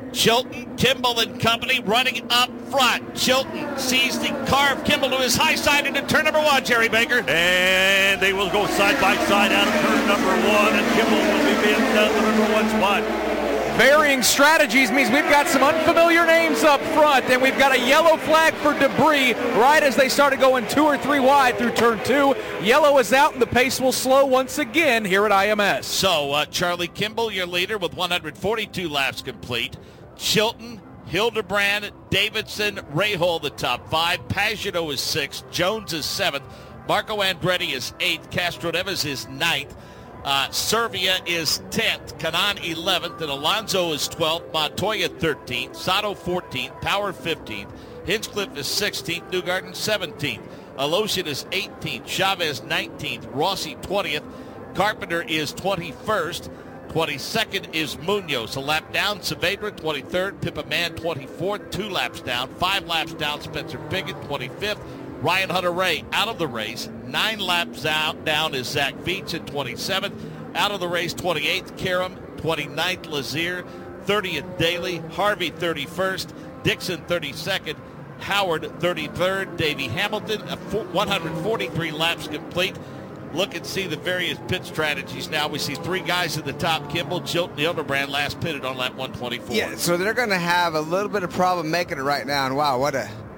Chilton, Kimball and company running up front. Chilton sees the car of Kimball to his high side into turn number 1, Jerry Baker. And they will go side by side out of turn number 1, and Kimball will be being down the number 1 spot. Varying strategies means we've got some unfamiliar names up front, and we've got a yellow flag for debris right as they started going 2 or 3 wide through turn 2. Yellow is out, and the pace will slow once again here at IMS. So, Charlie Kimball, your leader, with 142 laps complete. Chilton, Hildebrand, Davidson, Rahal, the top 5. Pagano is 6th. Jones is 7th. Marco Andretti is 8th. Castroneves is 9th. Servia is 10th. Kanaan 11th. And Alonso is 12th. Montoya 13th. Sato 14th. Power 15th. Hinchcliffe is 16th. Newgarden 17th. Alosian is 18th. Chavez 19th. Rossi 20th. Carpenter is 21st. 22nd is Munoz. A lap down, Saavedra 23rd. Pippa Mann 24th. 2 laps down. 5 laps down, Spencer Pigot 25th. Ryan Hunter-Reay out of the race. 9 laps down is Zach Veach at 27th. Out of the race, 28th, Karam. 29th, Lazier. 30th, Daly. Harvey 31st. Dixon 32nd. Howard 33rd. Davey Hamilton, 143 laps complete. Look and see the various pit strategies now. We see 3 guys at the top. Kimball, Chilton, Hildebrand last pitted on lap 124. Yeah, so they're going to have a little bit of problem making it right now. And wow, what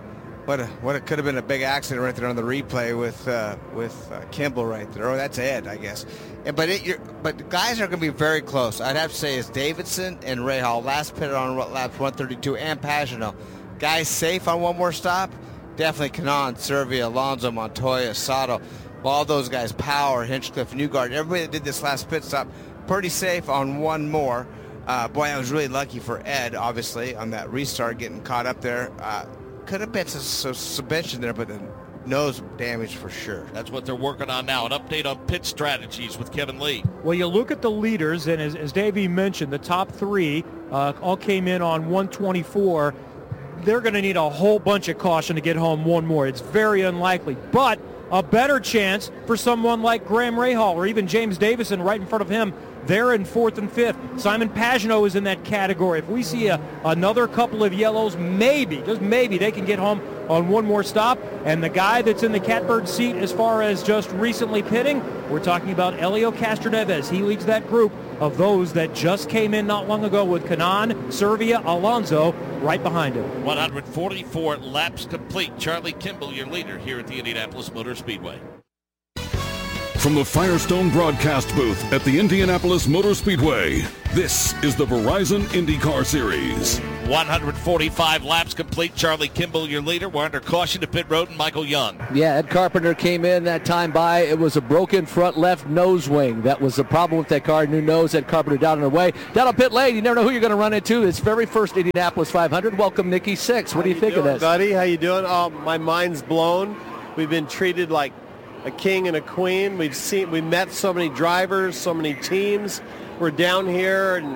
it could have been a big accident right there on the replay with Kimball right there. Oh, that's Ed, I guess. But the guys are going to be very close. I'd have to say is Davidson and Rahal last pitted on laps 132, and Pagano. Guys safe on one more stop. Definitely Kanaan, Servia, Alonso, Montoya, Sato. All those guys, Power, Hinchcliffe, Newgarden, everybody that did this last pit stop, pretty safe on one more. Boy, I was really lucky for Ed, obviously, on that restart, getting caught up there. Could have been some suspension there, but the nose damage for sure. That's what they're working on now. An update on pit strategies with Kevin Lee. Well, you look at the leaders, and as Davey mentioned, the top 3 all came in on 124. They're going to need a whole bunch of caution to get home one more. It's very unlikely, but a better chance for someone like Graham Rahal or even James Davison right in front of him. They're in 4th and 5th. Simon Pagano is in that category. If we see another couple of yellows, maybe, just maybe, they can get home on one more stop. And the guy that's in the catbird seat as far as just recently pitting, we're talking about Helio Castroneves. He leads that group of those that just came in not long ago with Kanaan, Servia, Alonso right behind him. 144 laps complete. Charlie Kimball, your leader here at the Indianapolis Motor Speedway. From the Firestone broadcast booth at the Indianapolis Motor Speedway, this is the Verizon IndyCar Series. 145 laps complete. Charlie Kimball, your leader. We're under caution to pit road and Michael Young. Yeah, Ed Carpenter came in that time by. It was a broken front left nose wing. That was the problem with that car. New nose, Ed Carpenter down on the way. Down on pit lane, you never know who you're going to run into. It's very first Indianapolis 500. Welcome, Nicky Six. What do you think of this? Buddy, how you doing? Oh, my mind's blown. We've been treated like a king and a queen. We met so many drivers, so many teams. We're down here, and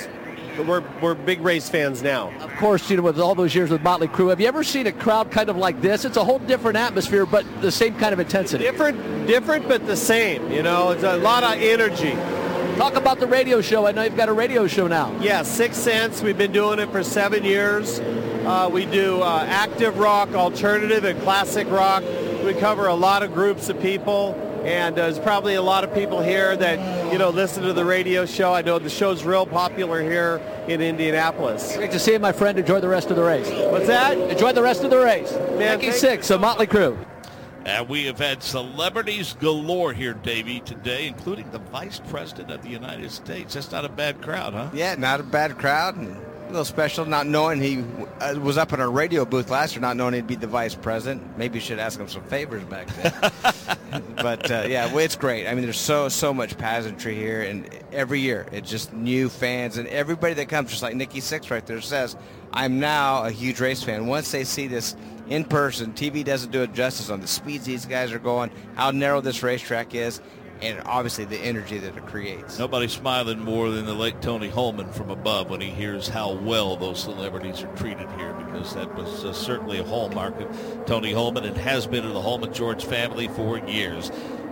we're big race fans now. Of course, you know, with all those years with Motley Crue, have you ever seen a crowd kind of like this? It's a whole different atmosphere, but the same kind of intensity. Different, but the same. You know, it's a lot of energy. Talk about the radio show. I know you've got a radio show now. Yeah, 6 Cents. We've been doing it for 7 years. We do active rock, alternative, and classic rock. We cover a lot of groups of people, and there's probably a lot of people here that, you know, listen to the radio show. I know the show's real popular here in Indianapolis. Great to see you, my friend. Enjoy the rest of the race. What's that? Enjoy the rest of the race. Man, Nicky Six, so Motley Crue. And we have had celebrities galore here, Davey, today, including the Vice President of the United States. That's not a bad crowd, huh? Yeah, not a bad crowd. And a little special, not knowing he was up in our radio booth last year, not knowing he'd be the Vice President. Maybe you should ask him some favors back then. But, yeah, well, it's great. I mean, there's so much pageantry here, and every year it's just new fans. And everybody that comes, just like Nicky Six right there says, I'm now a huge race fan. Once they see this in person, TV doesn't do it justice on the speeds these guys are going, how narrow this racetrack is, and obviously the energy that it creates. Nobody's smiling more than the late Tony Holman from above when he hears how well those celebrities are treated here, because that was certainly a hallmark of Tony Holman and has been in the Holman George family for years.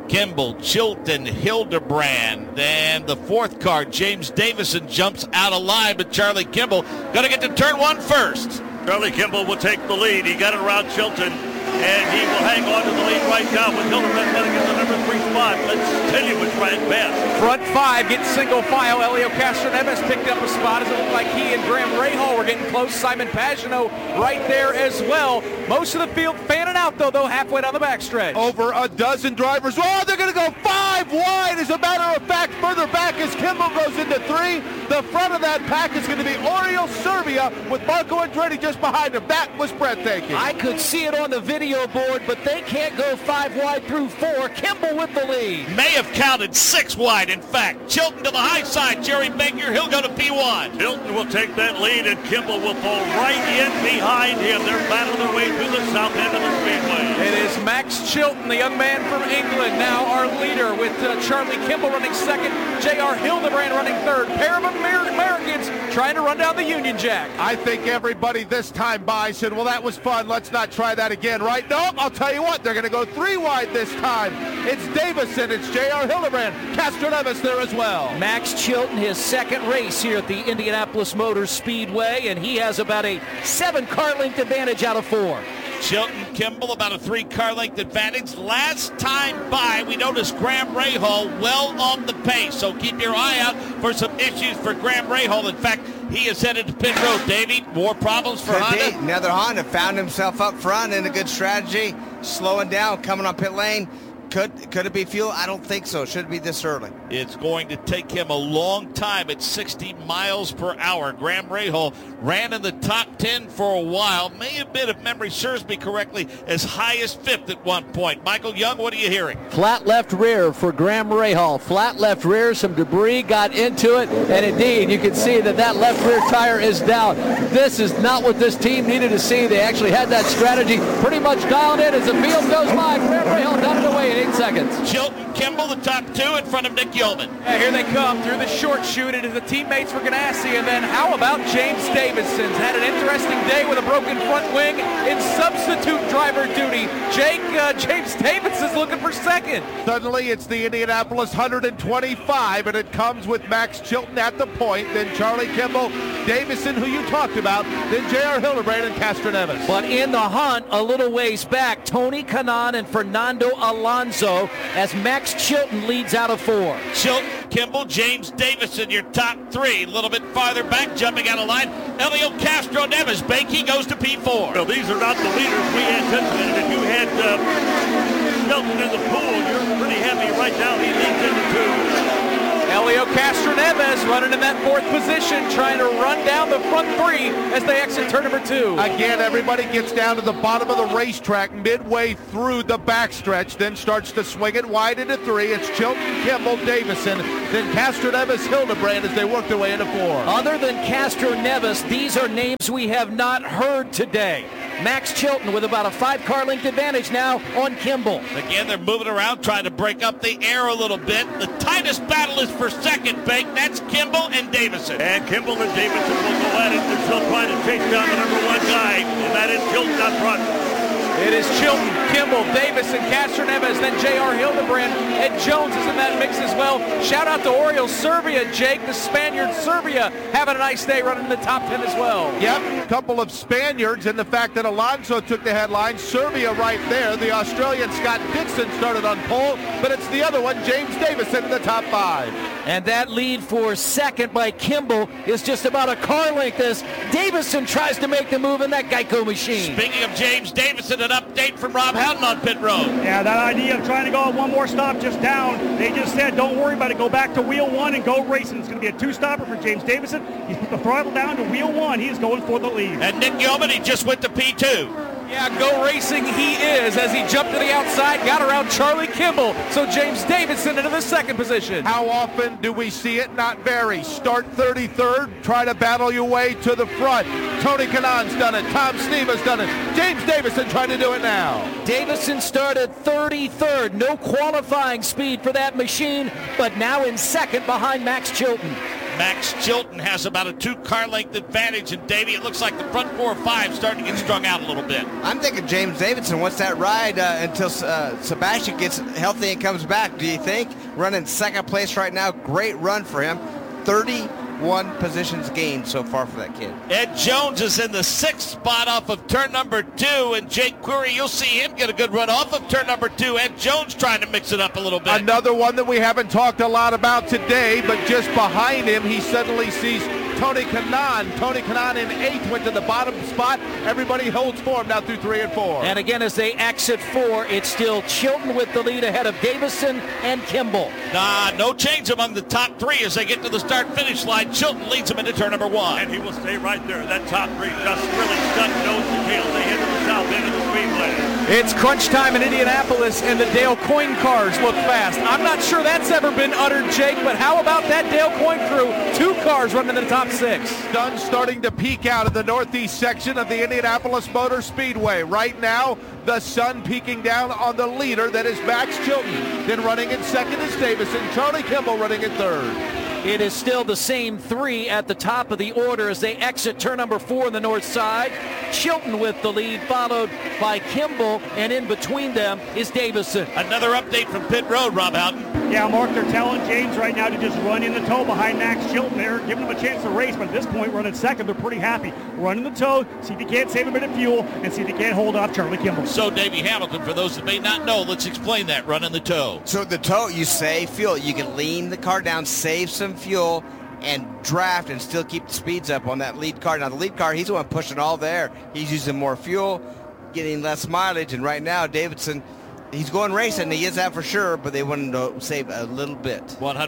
Kimball, Chilton, Hildebrand. Then the fourth car, James Davison, jumps out of line, but Charlie Kimball going to get to turn one first. Charlie Kimball will take the lead. He got it around Chilton, and he will hang on to the lead right now with Hildebrand running in the number 3 spot. Let's tell you which ran best. Front five getting single file. Elio Castroneves picked up a spot as it looked like he and Graham Rahal were getting close. Simon Pagano right there as well. Most of the field fanning out, though halfway down the backstretch. Over a dozen drivers. Oh, they're going to go 5 wide. As a matter of fact, further back as Kimball goes into 3. The front of that pack is going to be Oriol Serbia with Marco Andretti just behind him. That was breathtaking. I could see it on the video board, but they can't go 5 wide through 4. Kimball with the lead. May have counted 6 wide, in fact. Chilton to the high side. Jerry Baker, he'll go to P1. Chilton will take that lead, and Kimball will fall right in behind him. They're battling their way through the south end of the speedway. It is Max Chilton, the young man from England, now our leader, with Charlie Kimball running second, J.R. Hildebrand running third. Pair of Americans trying to run down the Union Jack. I think everybody this time by said, well, that was fun. Let's not try that again, right? Nope, I'll tell you what, they're going to go 3 wide this time. It's Davison, it's J.R. Hildebrand, Castroneves there as well. Max Chilton, his second race here at the Indianapolis Motor Speedway, and he has about a 7-car length advantage out of 4. Chilton, Kimball, about a 3-car length advantage. Last time by, we noticed Graham Rahal well on the pace, so keep your eye out for some issues for Graham Rahal. In fact, he is headed to pit road. Davey, more problems for Honda? Another Honda found himself up front in a good strategy, slowing down, coming on pit lane. Could it be fuel? I don't think so. Should it be this early? It's going to take him a long time at 60 miles per hour. Graham Rahal ran in the top 10 for a while. May have been, if memory serves me correctly, as high as 5th at one point. Michael Young, what are you hearing? Flat left rear for Graham Rahal. Flat left rear, some debris got into it, and indeed, you can see that left rear tire is down. This is not what this team needed to see. They actually had that strategy pretty much dialed in as the field goes by. Graham Rahal done it away in 8 seconds. Chilton, Kimball, the top 2 in front of Nick Yeoman. Here they come through the short chute. It is the teammates for Ganassi, and then how about James Davison's had an interesting day with a broken front wing in substitute driver duty. James Davison's looking for second. Suddenly it's the Indianapolis 125, and it comes with Max Chilton at the point, then Charlie Kimball, Davison, who you talked about, then J.R. Hildebrand and Castroneves. But in the hunt, a little ways back, Tony Kanaan and Fernando Alonso as Max Chilton leads out of 4. Chilton, Kimball, James Davison, your top 3. A little bit farther back, jumping out of line, Elio Castroneves. Bakey goes to P4. Well, these are not the leaders we anticipated. If you had Chilton in the pool, you're pretty happy right now. He leads into 2. Elio Castroneves running in that 4th position, trying to run down the front 3 as they exit turn number 2. Again, everybody gets down to the bottom of the racetrack midway through the backstretch, then starts to swing it wide into 3. It's Chilton, Kimball, Davison, then Castroneves, Hildebrand as they work their way into 4. Other than Castroneves, these are names we have not heard today. Max Chilton with about a 5-car length advantage now on Kimball. Again, they're moving around, trying to break up the air a little bit. The tightest battle is for second, Bake. That's Kimball and Davison. And Kimball and Davison will go at it. They're still trying to chase down the number 1 guy, and that is Chilton up front. It is Chilton, Kimball, Davison, Castroneves, then J.R. Hildebrand, Ed Jones is in that mix as well. Shout out to Oriol Serbia, Jake, the Spaniard. Serbia having a nice day running in the top 10 as well. Yep, a couple of Spaniards, and the fact that Alonso took the headline. Serbia right there. The Australian Scott Dixon started on pole, but it's the other one, James Davison, in the top 5. And that lead for second by Kimball is just about a car length as Davison tries to make the move in that Geico machine. Speaking of James Davison, an update from Rob Houghton on pit road. Yeah, that idea of trying to go one more stop just down, they just said, don't worry about it, go back to wheel 1 and go racing. It's going to be a 2-stopper for James Davison. He's put the throttle down to wheel 1. He is going for the lead. And Nick Yeoman, he just went to P2. Yeah, go racing he is as he jumped to the outside, got around Charlie Kimball. So James Davison into the 2nd position. How often do we see it? Not very. Start 33rd, try to battle your way to the front. Tony Kanaan's done it. Tom Sneva's done it. James Davison trying to do it now. Davison started 33rd. No qualifying speed for that machine, but now in 2nd behind Max Chilton. Max Chilton has about a 2-car length advantage, and Davey, it looks like the front 4 or 5 starting to get strung out a little bit. I'm thinking James Davidson wants that ride until Sebastian gets healthy and comes back. Do you think? Running second place right now. Great run for him. 31 positions gained so far for that kid. Ed Jones is in the 6th spot off of turn number 2, and Jake Query, you'll see him get a good run off of turn number 2. Ed Jones trying to mix it up a little bit. Another one that we haven't talked a lot about today, but just behind him, he suddenly sees Tony Kanaan. Tony Kanaan in 8th went to the bottom spot. Everybody holds form now through 3 and 4. And again, as they exit 4, it's still Chilton with the lead ahead of Davison and Kimball. No change among the top 3 as they get to the start-finish line. Chilton leads them into turn number 1. And he will stay right there. That top 3 just really stuck nose to tail. They hit the south end of the speedway. It's crunch time in Indianapolis, and the Dale Coyne cars look fast. I'm not sure that's ever been uttered, Jake, but how about that Dale Coyne crew? 2 cars running in the top 6. Sun starting to peek out of the northeast section of the Indianapolis Motor Speedway. Right now, the sun peeking down on the leader, that is Max Chilton. Then running in 2nd is Davison. Charlie Kimball running in 3rd. It is still the same 3 at the top of the order as they exit turn number 4 on the north side. Chilton with the lead, followed by Kimball, and in between them is Davison. Another update from pit road, Rob Houghton. Yeah, Mark, they're telling James right now to just run in the tow behind Max Chilton. They're giving him a chance to race, but at this point, running 2nd, they're pretty happy. Run in the tow, see if you can't save a bit of fuel, and see if you can't hold off Charlie Kimball. So, Davey Hamilton, for those that may not know, let's explain that, run in the tow. So the tow, you save fuel. You can lean the car down, save some fuel, and draft and still keep the speeds up on that lead car. Now, the lead car, he's the one pushing all there. He's using more fuel, getting less mileage, and right now, Davidson, he's going racing. He is that for sure, but they wanted to save a little bit.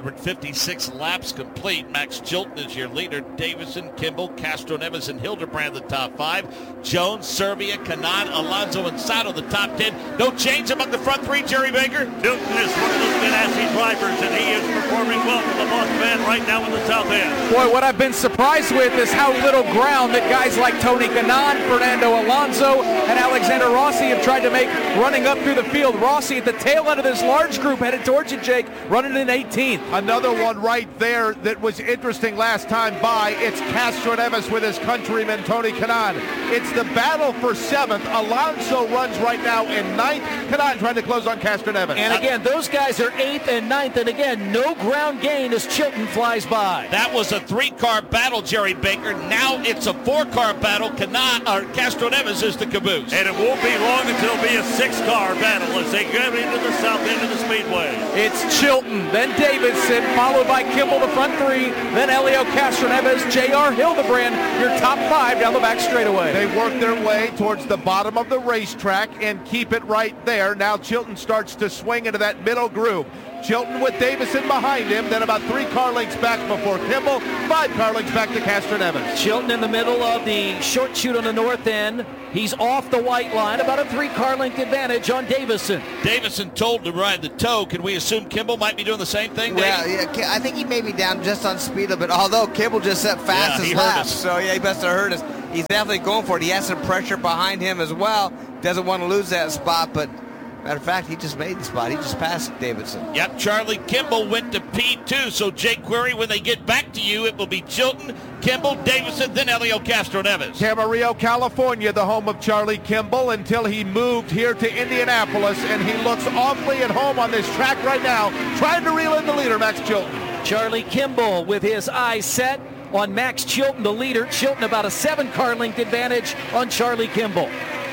156 laps complete. Max Chilton is your leader. Davison, Kimball, Castro Neves, and Hildebrand the top 5. Jones, Servia, Kanaan, Alonso, and Sato the top 10. No change among the front 3, Jerry Baker. Chilton is one of those Ganassi drivers, and he is performing well for the Boss Man right now in the south end. Boy, what I've been surprised with is how little ground that guys like Tony Kanaan, Fernando Alonso, and Alexander Rossi have tried to make running up through the field. Rossi at the tail end of this large group headed towards you, Jake, running in 18th. Another one right there that was interesting last time by. It's Castro Neves with his countryman Tony Kanaan. It's the battle for 7th. Alonso runs right now in 9th. Kanaan trying to close on Castro Neves. And again, those guys are 8th and 9th, and again, no ground gain as Chilton flies by. That was a 3-car battle, Jerry Baker. Now it's a 4-car battle. Castro Neves is the caboose. And it won't be long until it'll be a 6-car battle as they get into the south end of the speedway. It's Chilton, then Davidson, followed by Kimball, the front 3, then Elio Castro Neves, J.R. Hildebrand, your top 5 down the back straightaway. They work their way towards the bottom of the racetrack and keep it right there. Now Chilton starts to swing into that middle groove. Chilton with Davison behind him, then about 3 car lengths back before Kimball, 5 car lengths back to Castro Neves. Chilton in the middle of the short chute on the north end. He's off the white line, about a 3 car length advantage on Davison. Davison told to ride the tow. Can we assume Kimball might be doing the same thing, Dave? Well, yeah, I think he may be down just on speed a bit, although Kimball just set fastest laps. So, yeah, he must have heard us. He's definitely going for it. He has some pressure behind him as well. Doesn't want to lose that spot, but matter of fact, he just made the spot. He just passed Davidson. Yep, Charlie Kimball went to P2. So, Jake Query, when they get back to you, it will be Chilton, Kimball, Davison, then Elio Castro Neves. Camarillo, California, the home of Charlie Kimball, until he moved here to Indianapolis, and he looks awfully at home on this track right now, trying to reel in the leader, Max Chilton. Charlie Kimball with his eyes set on Max Chilton, the leader. Chilton about a 7 car length advantage on Charlie Kimball.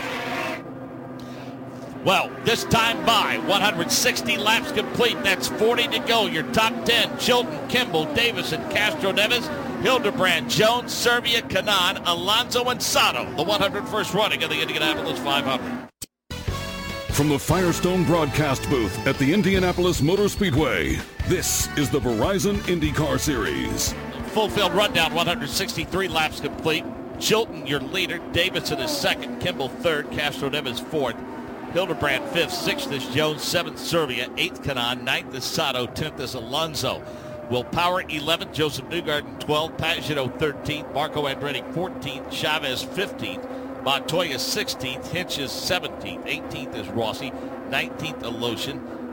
Well, this time by 160 laps complete. That's 40 to go. Your top 10, Chilton, Kimball, Davison, Castro Neves, Hildebrand, Jones, Servia, Kanaan, Alonso, and Sato. The 101st running of the Indianapolis 500. From the Firestone broadcast booth at the Indianapolis Motor Speedway, this is the Verizon IndyCar Series. Full field rundown, 163 laps complete. Chilton, your leader. Davison is 2nd. Kimball 3rd. Castro Neves 4th. Hildebrand 5th, 6th is Jones, 7th Servia, 8th Kanaan, 9th is Sato, 10th is Alonso. Will Power 11th, Joseph Newgarden 12th, Pagano 13th, Marco Andretti 14th, Chavez 15th, Montoya 16th, Hinch is 17th, 18th is Rossi, 19th Alosian,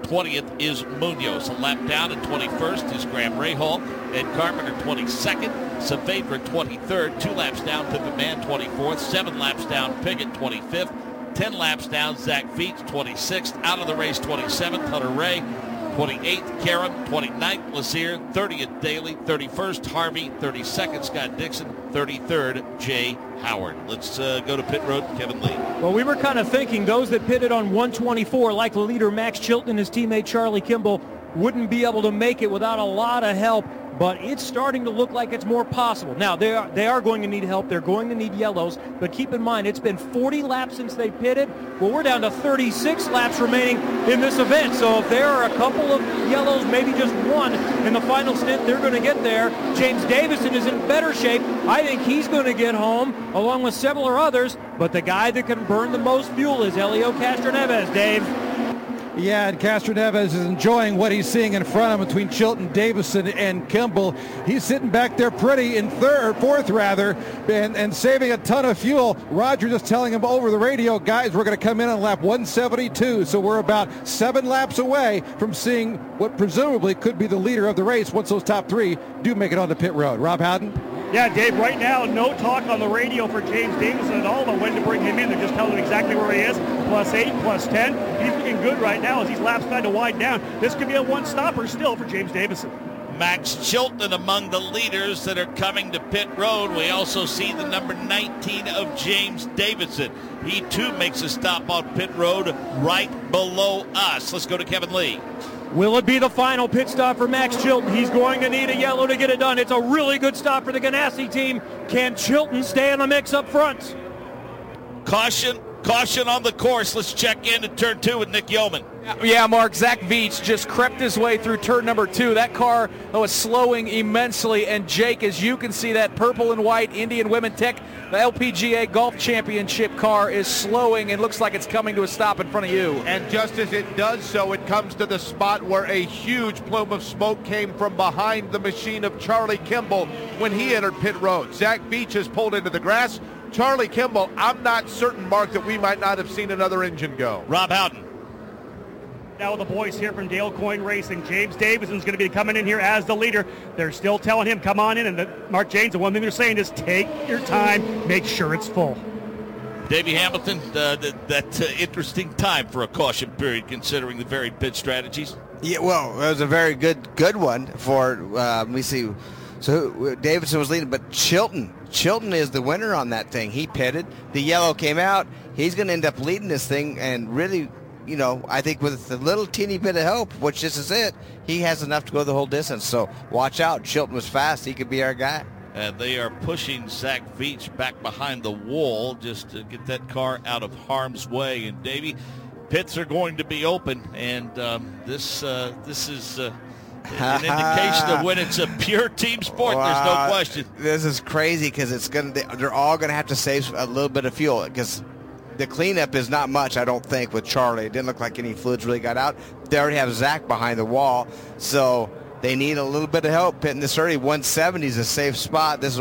20th is Munoz. A lap down at 21st is Graham Rahal. Ed Carpenter 22nd. Saavedra 23rd. 2 laps down Pippin Man 24th. 7 laps down Piggott 25th. 10 laps down Zach Veach 26th. Out of the race 27th Hunter Ray. 28th Karam. 29th Lazier. 30th Daly. 31st Harvey. 32nd Scott Dixon. 33rd Jay Howard. Let's go to pit road. Kevin Lee. Well, we were kind of thinking those that pitted on 124, like the leader Max Chilton and his teammate Charlie Kimball, wouldn't be able to make it without a lot of help. But it's starting to look like it's more possible. Now, they are going to need help. They're going to need yellows. But keep in mind, it's been 40 laps since they pitted. Well, we're down to 36 laps remaining in this event. So if there are a couple of yellows, maybe just one in the final stint, they're going to get there. James Davison is in better shape. I think he's going to get home, along with several others. But the guy that can burn the most fuel is Helio Castroneves, Dave. Yeah, and Castroneves is enjoying what he's seeing in front of him between Chilton, Davison, and Kimball. He's sitting back there pretty in fourth, and saving a ton of fuel. Roger just telling him over the radio, guys, we're going to come in on lap 172, so we're about 7 laps away from seeing what presumably could be the leader of the race once those top 3 do make it onto pit road. Rob Howden? Yeah, Dave, right now, no talk on the radio for James Davison at all about when to bring him in. They're just telling him exactly where he is, +8, +10. He's looking good right now as these laps kind of widen down. This could be a one-stopper still for James Davison. Max Chilton among the leaders that are coming to pit road. We also see the number 19 of James Davison. He, too, makes a stop on pit road right below us. Let's go to Kevin Lee. Will it be the final pit stop for Max Chilton? He's going to need a yellow to get it done. It's a really good stop for the Ganassi team. Can Chilton stay in the mix up front? Caution on the course. Let's check in at turn 2 with Nick Yeoman. Yeah, Mark, Zach Veach just crept his way through turn number 2. That car was slowing immensely, and Jake, as you can see, that purple and white Indian Women Tech, the LPGA Golf Championship car is slowing and looks like it's coming to a stop in front of you. And just as it does so, it comes to the spot where a huge plume of smoke came from behind the machine of Charlie Kimball when he entered pit road. Zach Veach has pulled into the grass. Charlie Kimball, I'm not certain, Mark, that we might not have seen another engine go. Rob Howden. Now the boys here from Dale Coyne Racing. James Davison's going to be coming in here as the leader. They're still telling him, come on in. And Mark James, the one thing they're saying is take your time, make sure it's full. Davey Hamilton, that interesting time for a caution period considering the varied pit strategies. Yeah, well, it was a very good one for, let me see. So Davison was leading, but Chilton is the winner on that thing. He pitted. The yellow came out. He's going to end up leading this thing, and really, you know, I think with a little teeny bit of help, which this is it, he has enough to go the whole distance. So watch out. Chilton was fast. He could be our guy. And they are pushing Zach Veach back behind the wall just to get that car out of harm's way. And Davey, pits are going to be open, and this is an indication of when it's a pure team sport. Wow. There's no question. This is crazy because they're all going to have to save a little bit of fuel because the cleanup is not much, I don't think, with Charlie. It didn't look like any fluids really got out. They already have Zach behind the wall, so they need a litting bit of help pitting this early. 170 is a safe spot. This is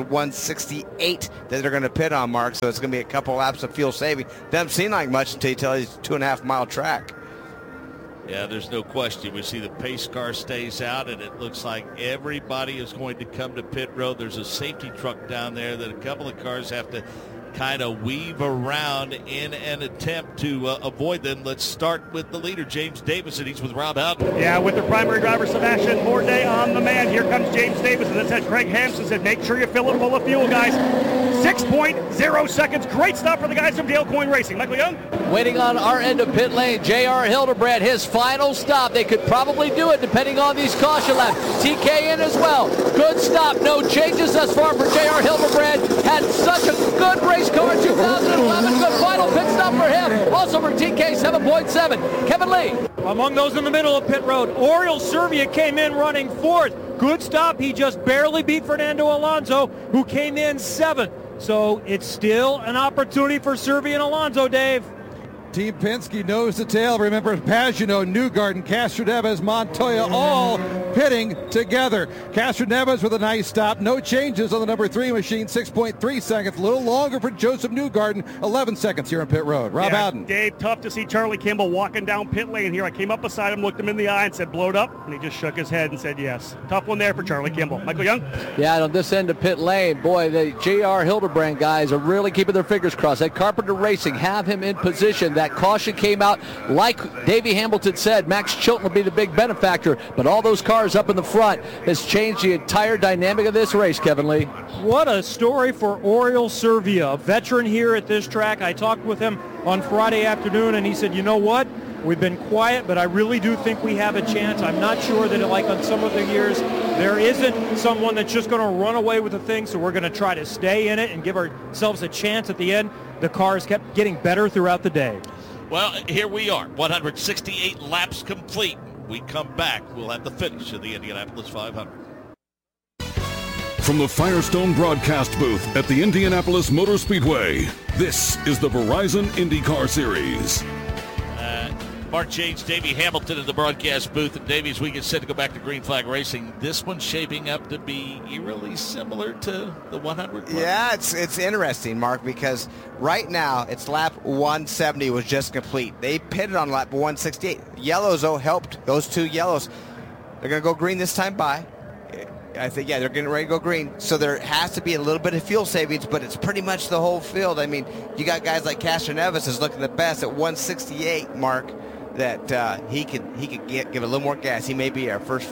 168 that they're going to pit on, Mark, so it's going to be a couple laps of fuel saving. Doesn't seem like much until you tell these 2.5 mile track. Yeah, there's no question. We see the pace car stays out, and it looks like everybody is going to come to pit road. There's a safety truck down there that a couple of cars have to kind of weave around in an attempt to avoid them. Let's start with the leader, James Davison. He's with Rob Howden. Yeah, with the primary driver, Sebastian Bourdais on the man. Here comes James Davison. That's as Greg Hampson said, make sure you fill it full of fuel, guys. 6.0 seconds. Great stop for the guys from Dale Coyne Racing. Michael Young? Waiting on our end of pit lane, J.R. Hildebrand, his final stop. They could probably do it depending on these caution laps. TK in as well. Good stop. No changes thus far for J.R. Hildebrand. Had such a good race car in 2011. Good final pit stop for him. Also for TK, 7.7. Kevin Lee. Among those in the middle of pit road, Oriol Servia came in running fourth. Good stop. He just barely beat Fernando Alonso, who came in seventh. So it's still an opportunity for Servia and Alonso, Dave. Team Penske knows the tail. Remember, Pagano, Newgarden, Castroneves, Montoya, all pitting together. Castroneves with a nice stop. No changes on the number 3 machine. 6.3 seconds. A little longer for Joseph Newgarden. 11 seconds here on pit road. Rob Bowden. Dave, tough to see Charlie Kimball walking down pit lane here. I came up beside him, looked him in the eye, and said, "Blowed up?" And he just shook his head and said, "Yes." Tough one there for Charlie Kimball. Michael Young? Yeah, on this end of pit lane, boy, the J.R. Hildebrand guys are really keeping their fingers crossed. That Carpenter Racing have him in position. That caution came out, like Davey Hamilton said, Max Chilton will be the big benefactor, but all those cars up in the front has changed the entire dynamic of this race, Kevin Lee. What a story for Oriol Servia, a veteran here at this track. I talked with him on Friday afternoon, and he said, you know what? We've been quiet, but I really do think we have a chance. I'm not sure that, like on some of the years, there isn't someone that's just going to run away with the thing, so we're going to try to stay in it and give ourselves a chance at the end. The cars kept getting better throughout the day. Well, here we are, 168 laps complete. We come back, we'll have the finish of the Indianapolis 500. From the Firestone broadcast booth at the Indianapolis Motor Speedway, this is the Verizon IndyCar Series. Mark James, Davey Hamilton in the broadcast booth. And Davey, as we get set to go back to Green Flag Racing, this one's shaping up to be eerily similar to the 100 club. Yeah, it's interesting, Mark, because right now it's lap 170 was just complete. They pitted on lap 168. Yellows, though, helped. Those two yellows, they're going to go green this time by. I think, yeah, they're getting ready to go green. So there has to be a little bit of fuel savings, but it's pretty much the whole field. I mean, you got guys like Castroneves is looking the best at 168, Mark, that he could give a little more gas. He may be our fifth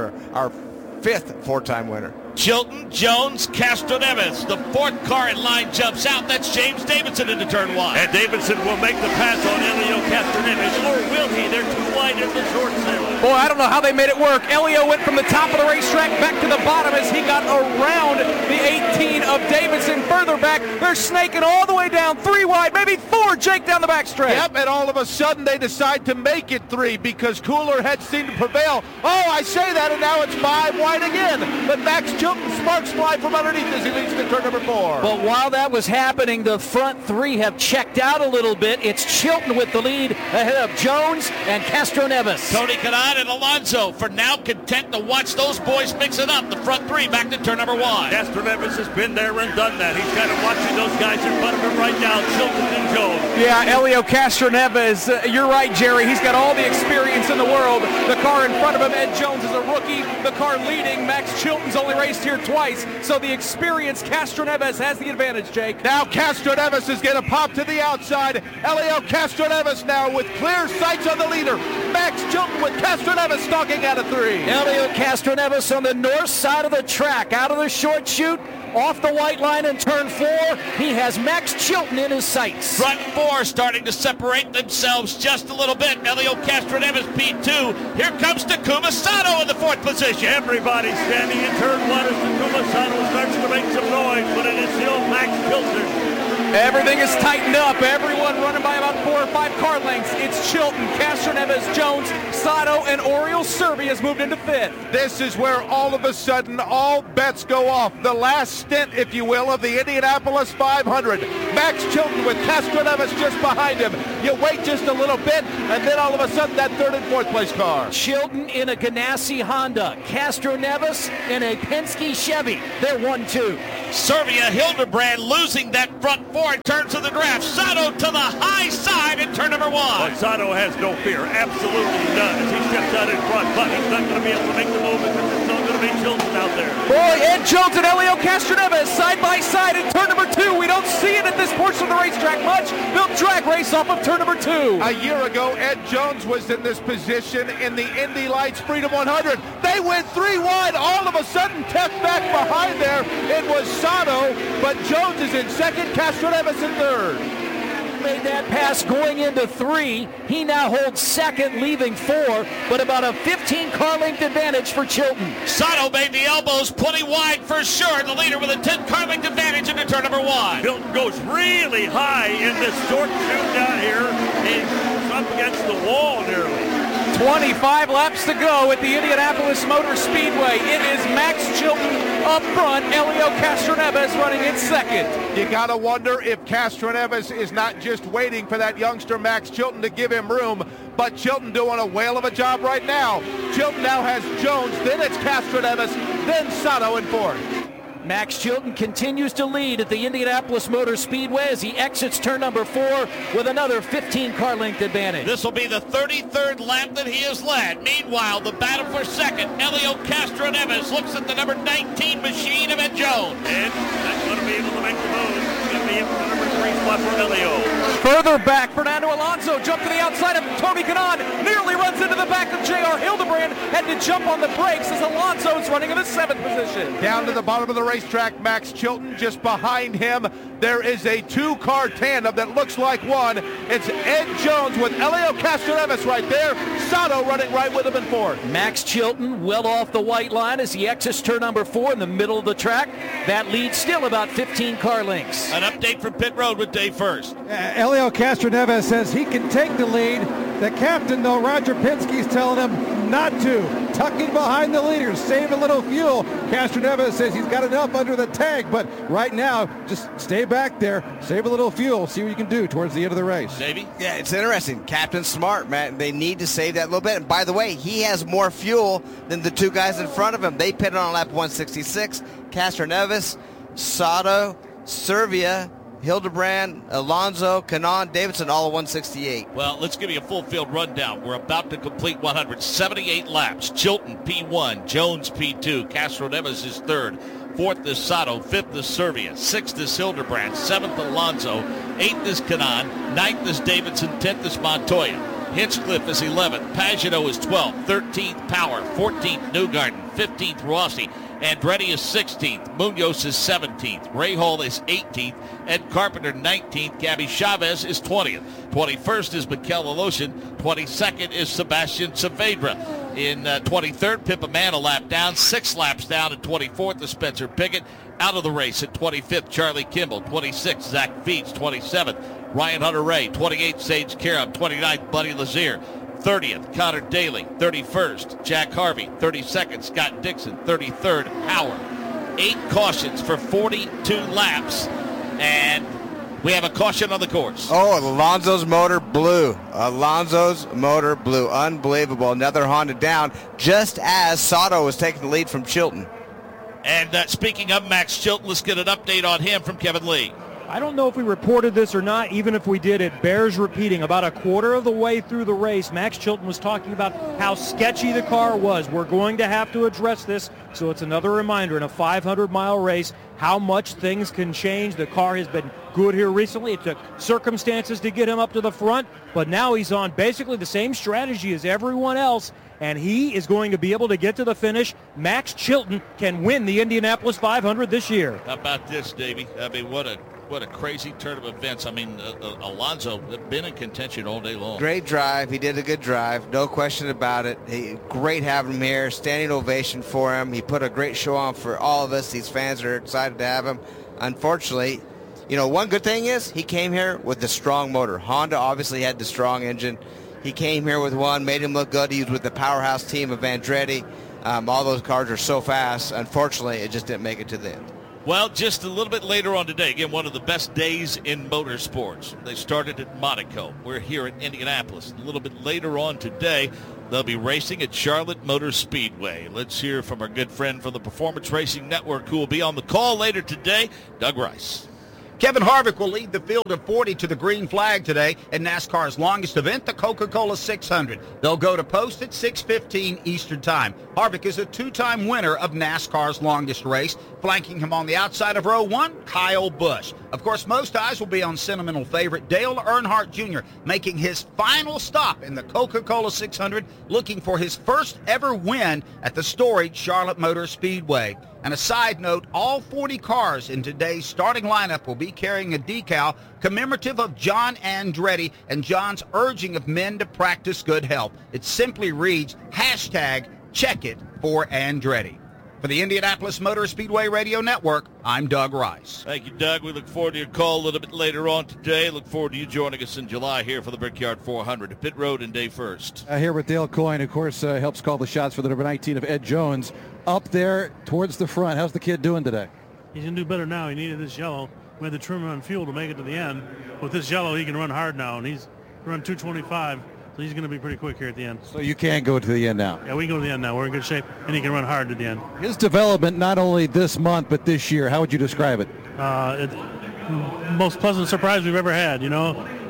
four-time winner. Chilton, Jones, Castroneves. The fourth car in line jumps out. That's James Davidson into turn one. And Davidson will make the pass on Elio Castroneves, or will he? They're too wide in the short section. Boy, I don't know how they made it work. Elio went from the top of the racetrack back to the bottom as he got around the 18 of Davidson. Further back, they're snaking all the way down, 3 wide, maybe 4, Jake, down the backstretch. Yep, and all of a sudden they decide to make it 3 because cooler heads seem to prevail. Oh, I say that, and now it's 5 wide again. But Max Chilton sparks fly from underneath as he leads to turn number 4. But while that was happening, the front 3 have checked out a little bit. It's Chilton with the lead ahead of Jones and Castroneves. Tony Kanaan and Alonso for now content to watch those boys mix it up. The front 3 back to turn number 1. Castroneves has been there and done that. He's kind of watching those guys in front of him right now, Chilton and Jones. Yeah, Elio Castroneves, you're right, Jerry. He's got all the experience in the world. The car in front of him, Ed Jones, is a rookie. The car leading, Max Chilton's only raced here twice. So the experienced Castroneves has the advantage, Jake. Now Castroneves is going to pop to the outside. Elio Castroneves now with clear sights on the leader. Max Chilton with Castroneves stalking out of 3. Elio Castroneves on the north side of the track, out of the short chute, off the white line in turn 4. He has Max Chilton in his sights. Front 4 starting to separate themselves just a little bit. Elio Castroneves P2. Here comes Takuma Sato in the 4th position. Everybody's standing in turn 1 as Takuma Sato starts to make some noise, but it is still Max Chilton. Everything is tightened up. Everyone running by about 4 or 5 car lengths. It's Chilton, Castroneves, Jones, Sato, and Oriol Servia has moved into 5th. This is where all of a sudden all bets go off. The last stint, if you will, of the Indianapolis 500. Max Chilton with Castroneves just behind him. You wait just a little bit, and then all of a sudden that 3rd and 4th place car. Chilton in a Ganassi Honda. Castroneves in a Penske Chevy. They're 1-2. Servia Hildebrand losing that front 4 in terms of the draft. Sato to the high side in turn number 1. But Sato has no fear, absolutely none, as he steps out in front, but he's not going to be able to make the move because it's still going to be Chilton out there. Boy, Ed Jones and Elio Castroneves side by side in turn number 2. We don't see it at this portion of the racetrack much. They'll drag race off of turn number 2. A year ago, Ed Jones was in this position in the Indy Lights Freedom 100. They went 3 wide. All of a sudden, tucked back behind there, it was Sato, but Jones is in 2nd, Castroneves in 3rd. Made that pass going into 3. He now holds 2nd, leaving 4, but about a 15 car length advantage for Chilton. Sato made the elbows plenty wide for sure. The leader with a 10 car length advantage into turn number 1. Chilton goes really high in this short chute down here. He's up against the wall nearly. 25 laps to go at the Indianapolis Motor Speedway. It is Max Chilton up front, Elio Castroneves running in 2nd. You gotta wonder if Castroneves is not just waiting for that youngster Max Chilton to give him room, but Chilton doing a whale of a job right now. Chilton now has Jones, then it's Castroneves, then Sato in fourth. Max Chilton continues to lead at the Indianapolis Motor Speedway as he exits turn number 4 with another 15-car length advantage. This will be the 33rd lap that he has led. Meanwhile, the battle for second, Helio Castroneves looks at the number 19 machine of Ed Jones. And that's going to be able to make the move. It's going to be the number 3 spot for Helio. Further back, Fernando Alonso jumped to the outside of Tony Kanaan, nearly runs into the back of J.R. Hildebrand, had to jump on the brakes as Alonso's running in the 7th position. Down to the bottom of the racetrack, Max Chilton just behind him. There is a 2-car tandem that looks like one. It's Ed Jones with Helio Castroneves right there. Sato running right with him in fourth. Max Chilton well off the white line as he exits turn number 4 in the middle of the track. That lead still about 15 car lengths. An update from pit road with Dave First. Helio Castroneves says he can take the lead. The captain, though, Roger Penske's telling him not to. Tucking behind the leaders, save a little fuel. Castroneves says he's got enough under the tank, but right now, just stay back there, save a little fuel, see what you can do towards the end of the race. Davey? Yeah, it's interesting. Captain's smart, man. They need to save that little bit. And by the way, he has more fuel than the 2 guys in front of him. They pitted on lap 166. Castroneves, Sato, Servia, Hildebrand, Alonso, Kanaan, Davidson, all at 168. Well, let's give you a full field rundown. We're about to complete 178 laps. Chilton, P1, Jones, P2, Castroneves is third. 4th is Sato, 5th is Servia, 6th is Hildebrand, 7th Alonso, 8th is Kanaan, 9th is Davidson, 10th is Montoya. Hinchcliffe is 11th, Pagenaud is 12th, 13th Power, 14th Newgarden, 15th Rossi, Andretti is 16th, Munoz is 17th, Rahal is 18th, Ed Carpenter 19th, Gabby Chavez is 20th, 21st is Mikel Aloshin, 22nd is Sebastian Saavedra. In 23rd, Pippa Mann a lap down, 6 laps down. At 24th is Spencer Pigot. Out of the race at 25th, Charlie Kimball. 26th, Zach Feeds. 27th, Ryan Hunter-Reay. 28th, Sage Karam. 29th, Buddy Lazier. 30th, Connor Daly. 31st, Jack Harvey. 32nd, Scott Dixon. 33rd, Howard. 8 cautions for 42 laps. And we have a caution on the course. Oh, Alonso's motor blew. Alonso's motor blew. Unbelievable. Another Honda down just as Sato was taking the lead from Chilton. And speaking of Max Chilton, let's get an update on him from Kevin Lee. I don't know if we reported this or not. Even if we did, it bears repeating. About a quarter of the way through the race, Max Chilton was talking about how sketchy the car was. We're going to have to address this. So it's another reminder in a 500-mile race how much things can change. The car has been good here recently. It took circumstances to get him up to the front, but now he's on basically the same strategy as everyone else, and he is going to be able to get to the finish. Max Chilton can win the Indianapolis 500 this year. How about this, Davey? I mean, what a crazy turn of events. I mean, Alonso been in contention all day long. Great drive. He did a good drive. No question about it. Great having him here. Standing ovation for him. He put a great show on for all of us. These fans are excited to have him. Unfortunately, one good thing is he came here with the strong motor. Honda obviously had the strong engine. He came here with one, made him look good. He was with the powerhouse team of Andretti. All those cars are so fast. Unfortunately, it just didn't make it to the end. Well, just a little bit later on today, again, one of the best days in motorsports. They started at Monaco. We're here at Indianapolis. A little bit later on today, they'll be racing at Charlotte Motor Speedway. Let's hear from our good friend from the Performance Racing Network who will be on the call later today, Doug Rice. Kevin Harvick will lead the field of 40 to the green flag today in NASCAR's longest event, the Coca-Cola 600. They'll go to post at 6:15 Eastern Time. Harvick is a 2-time winner of NASCAR's longest race. Flanking him on the outside of row 1, Kyle Busch. Of course, most eyes will be on sentimental favorite Dale Earnhardt Jr., making his final stop in the Coca-Cola 600, looking for his first ever win at the storied Charlotte Motor Speedway. And a side note, all 40 cars in today's starting lineup will be carrying a decal commemorative of John Andretti and John's urging of men to practice good health. It simply reads, #CheckIt4Andretti. For the Indianapolis Motor Speedway Radio Network, I'm Doug Rice. Thank you, Doug. We look forward to your call a little bit later on today. Look forward to you joining us in July here for the Brickyard 400. Pit Road and Day First. Here with Dale Coyne, of course, helps call the shots for the number 19 of Ed Jones. Up there towards the front. How's the kid doing today? He's going to do better now. He needed this yellow. We had the trim on fuel to make it to the end. With this yellow, he can run hard now, and he's run 225. So he's going to be pretty quick here at the end. So you can go to the end now. Yeah, we can go to the end now. We're in good shape, and he can run hard to the end. His development not only this month but this year, how would you describe it? Most pleasant surprise we've ever had. We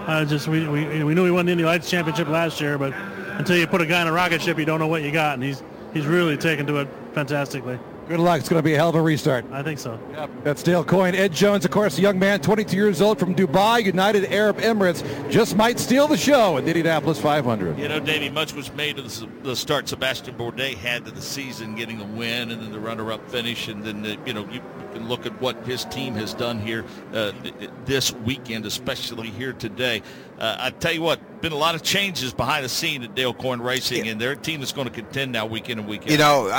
knew he won the Indy Lights Championship last year, but until you put a guy in a rocket ship, you don't know what you got, and he's really taken to it fantastically. Good luck. It's going to be a hell of a restart. I think so. Yep. That's Dale Coyne. Ed Jones, of course, a young man, 22 years old from Dubai, United Arab Emirates, just might steal the show in the Indianapolis 500. Davey, much was made of the start Sebastian Bourdais had to the season, getting a win and then the runner-up finish, and then, you can look at what his team has done here this weekend, especially here today. I tell you what, been a lot of changes behind the scene at Dale Coyne Racing, and their team is going to contend now week in and week out.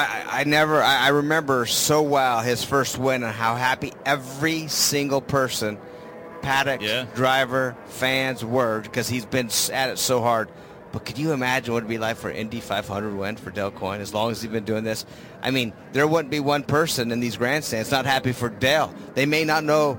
I remember so well his first win and how happy every single person, paddock, driver, fans were, because he's been at it so hard. But could you imagine what it would be like for Indy 500 win for Dale Coyne as long as he's been doing this? I mean, there wouldn't be one person in these grandstands not happy for Dale. They may not know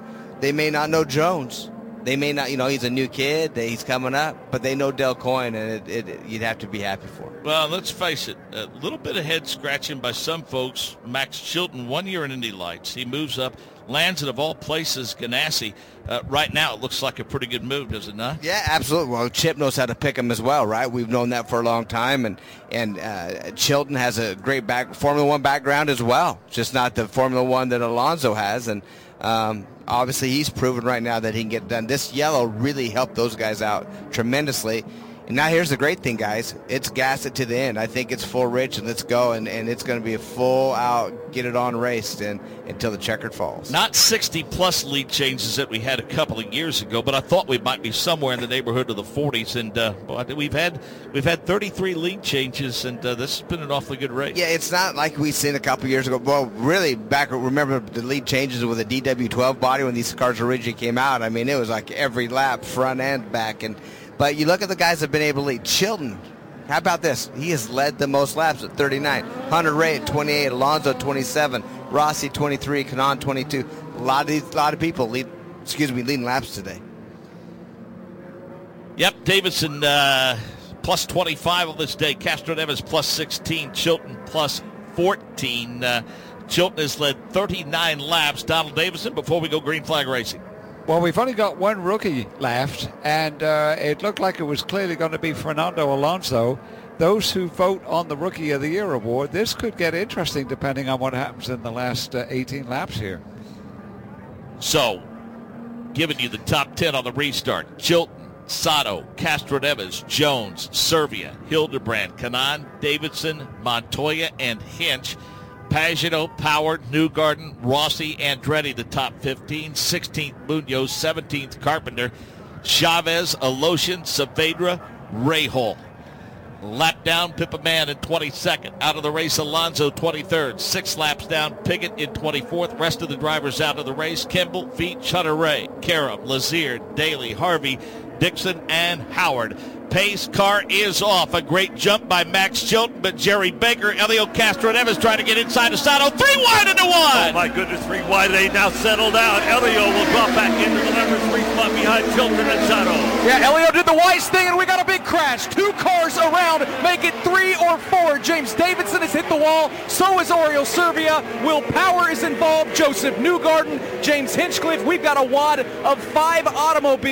Jones. They may not, he's a new kid, he's coming up, but they know Dale Coyne, and you'd have to be happy for him. Well, let's face it, a little bit of head scratching by some folks. Max Chilton, 1 year in Indy Lights. He moves up, lands at, of all places, Ganassi. Right now, it looks like a pretty good move, does it not? Yeah, absolutely. Well, Chip knows how to pick him as well, right? We've known that for a long time, and Chilton has a great Formula One background as well, just not the Formula One that Alonso has, and obviously he's proven right now that he can get done. This yellow really helped those guys out tremendously. And now here's the great thing, guys. It's gas it to the end. I think it's full rich, and let's go. And it's going to be a full out, get it on raced until the checkered falls. Not 60-plus lead changes that we had a couple of years ago, but I thought we might be somewhere in the neighborhood of the 40s. And we've had 33 lead changes, and this has been an awfully good race. Yeah, it's not like we seen a couple of years ago. Well, really, remember the lead changes with the DW12 body when these cars originally came out. I mean, it was like every lap, front and back. But you look at the guys that have been able to lead. Chilton, how about this? He has led the most laps at 39. Hunter Ray at 28. Alonso 27. Rossi 23. Kanaan 22. A lot of people leading laps today. Yep, Davidson plus 25 on this day. Castroneves plus 16. Chilton plus 14. Chilton has led 39 laps. Donald Davison, before we go green flag racing. Well, we've only got one rookie left, and it looked like it was clearly going to be Fernando Alonso. Those who vote on the Rookie of the Year award, this could get interesting depending on what happens in the last 18 laps here. So, giving you the top 10 on the restart. Chilton, Sato, Castroneves, Jones, Servia, Hildebrand, Kanaan, Davidson, Montoya, and Hinch. Pagano, Power, Newgarden, Rossi, Andretti, the top 15. 16th, Munoz. 17th, Carpenter. Chavez, Alosian, Saavedra, Rahal. Lap down, Pippa Mann in 22nd. Out of the race, Alonso 23rd. 6 laps down, Piggott in 24th. Rest of the drivers out of the race. Kimball, Veach, Hunter Ray, Karam, Lazier, Daly, Harvey, Dixon, and Howard. Pace car is off. A great jump by Max Chilton, but Jerry Baker, Elio Castroneves trying to get inside of Sato. 3 wide into 1. Oh, my goodness, 3 wide. They now settle down. Elio will drop back into the number 3 spot behind Chilton and Sato. Yeah, Elio did the wise thing, and we got a big crash. 2 cars around, make it 3 or 4. James Davidson has hit the wall. So is Oriol Servia. Will Power is involved. Joseph Newgarden, James Hinchcliffe. We've got a wad of 5 automobiles.